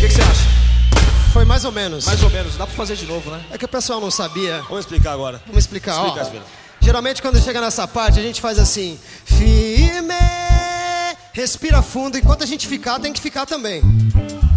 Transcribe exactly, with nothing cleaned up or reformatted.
que que você acha? Foi mais ou menos. Mais ou menos, dá pra fazer de novo, né? É que o pessoal não sabia. Vamos explicar agora. Vamos explicar, Explica, ó. Asvira. Geralmente quando chega nessa parte a gente faz assim: firme, respira fundo, enquanto a gente ficar tem que ficar também.